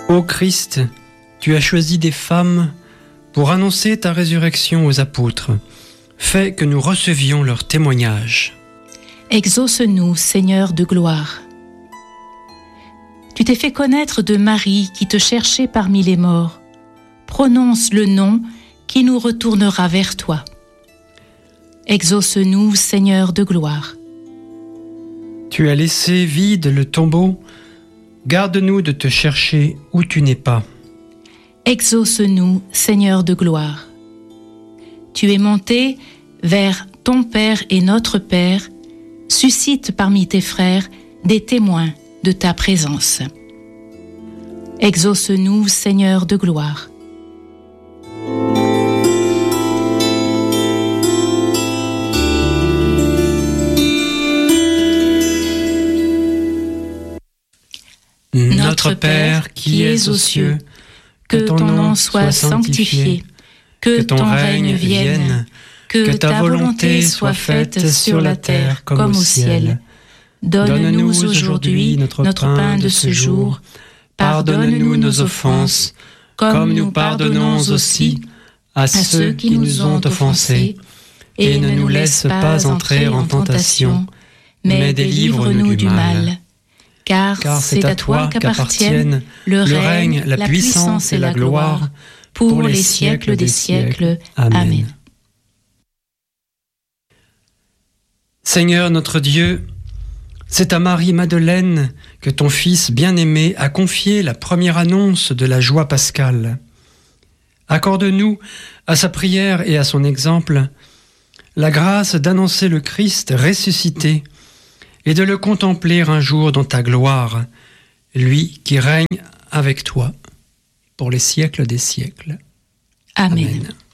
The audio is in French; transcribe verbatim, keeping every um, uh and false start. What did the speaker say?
Ô Christ, tu as choisi des femmes pour annoncer ta résurrection aux apôtres. Fais que nous recevions leur témoignage. Exauce-nous, Seigneur de gloire. Tu t'es fait connaître de Marie qui te cherchait parmi les morts. Prononce le nom qui nous retournera vers toi. Exauce-nous, Seigneur de gloire. Tu as laissé vide le tombeau. Garde-nous de te chercher où tu n'es pas. Exauce-nous, Seigneur de gloire. Tu es monté vers ton Père et notre Père. Suscite parmi tes frères des témoins de ta présence. Exauce-nous, Seigneur de gloire. Notre Père qui es aux cieux, que ton nom soit sanctifié, que ton règne vienne, que ta volonté soit faite sur la terre comme au ciel. Donne-nous aujourd'hui notre pain de ce jour. Pardonne-nous nos offenses, comme nous pardonnons aussi à ceux qui nous ont offensés. Et ne nous laisse pas entrer en tentation, mais délivre-nous du mal. Car c'est à toi qu'appartiennent le règne, la puissance et la gloire, pour les siècles des siècles. Amen. Seigneur notre Dieu, c'est à Marie-Madeleine que ton Fils bien-aimé a confié la première annonce de la joie pascale. Accorde-nous, à sa prière et à son exemple, la grâce d'annoncer le Christ ressuscité et de le contempler un jour dans ta gloire, lui qui règne avec toi pour les siècles des siècles. Amen. Amen.